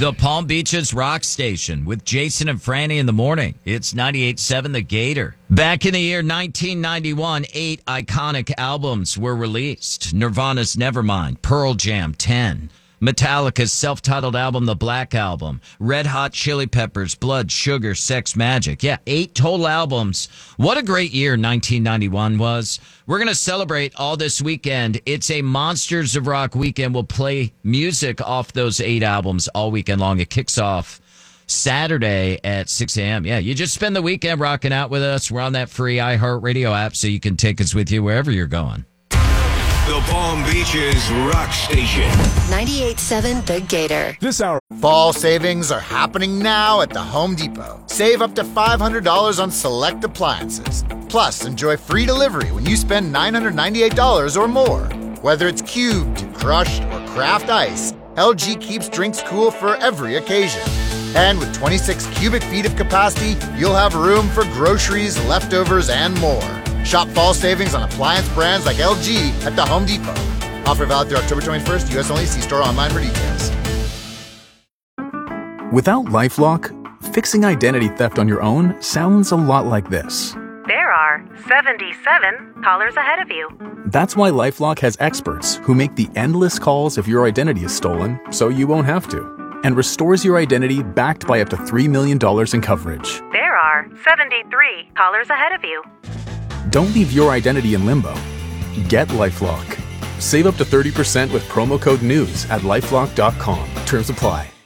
The Palm Beaches Rock Station with Jason and Franny in the morning. It's 98.7 The Gator. Back in the year 1991, 8 iconic albums were released. Nirvana's Nevermind, Pearl Jam, 10. Metallica's self-titled album, The Black Album. Red Hot Chili Peppers, Blood, Sugar, Sex, Magic. Yeah, 8 total albums. What a great year 1991 was. We're going to celebrate all this weekend. It's a Monsters of Rock weekend. We'll play music off those 8 albums all weekend long. It kicks off Saturday at 6 a.m. Yeah, you just spend the weekend rocking out with us. We're on that free iHeartRadio app, so you can take us with you wherever you're going. The Palm Beaches Rock Station. 98.7 The Gator. This hour. Fall savings are happening now at the Home Depot. Save up to $500 on select appliances. Plus, enjoy free delivery when you spend $998 or more. Whether it's cubed, crushed, or craft ice, LG keeps drinks cool for every occasion. And with 26 cubic feet of capacity, you'll have room for groceries, leftovers, and more. Shop fall savings on appliance brands like LG at the Home Depot. Offer valid through October 21st. U.S. only. See store online for details. Without LifeLock, fixing identity theft on your own sounds a lot like this. There are 77 callers ahead of you. That's why LifeLock has experts who make the endless calls if your identity is stolen, so you won't have to, and restores your identity backed by up to $3 million in coverage. There are 73 callers ahead of you. Don't leave your identity in limbo. Get LifeLock. Save up to 30% with promo code NEWS at LifeLock.com. Terms apply.